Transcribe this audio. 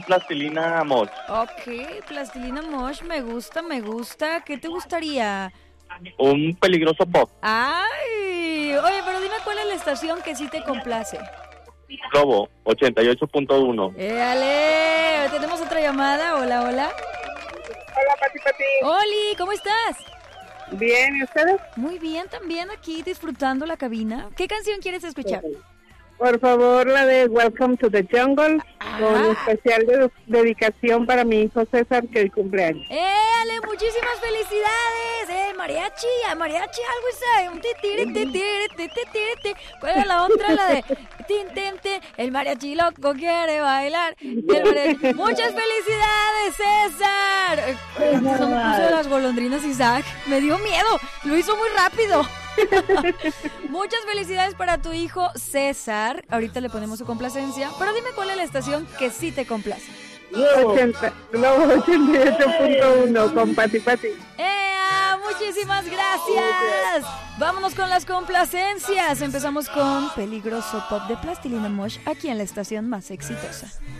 Plastilina Mosh. Ok, Plastilina Mosh, me gusta, me gusta. ¿Qué te gustaría? Un peligroso pop. Ay, oye, pero dime cuál es la estación que sí te complace. Globo 88.1. ¡Éale! ¿Tenemos otra llamada? Hola, hola. Hola, Pati. Oli, ¿cómo estás? Bien, ¿y ustedes? Muy bien, también aquí disfrutando la cabina. ¿Qué canción quieres escuchar? Por favor, la de Welcome to the Jungle, con especial dedicación para mi hijo César, que hoy cumpleaños. ¡Éale! ¡Muchísimas felicidades! Mariachi, a mariachi algo está. Un titire. ¿Cuál es la otra? La de tin, el mariachi loco quiere bailar. ¡Muchas felicidades, César! No me puso las golondrinas, Isaac. Me dio miedo. Lo hizo muy rápido. Muchas felicidades para tu hijo César. Ahorita le ponemos su complacencia. Pero dime cuál es la estación que sí te complace. Globo 88.1 con Pati. Muchísimas gracias. Vámonos con las complacencias. Empezamos con Peligroso Pop de Plastilina Mosh, aquí en la estación más exitosa.